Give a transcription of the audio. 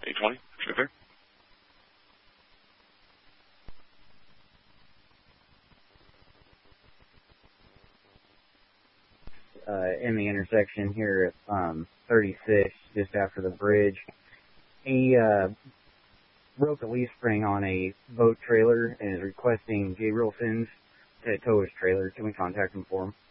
820, should be there. In the intersection here at 36, just after the bridge. He broke a leaf spring on a boat trailer and is requesting Gabriel Sims to tow his trailer. Can we contact him for him?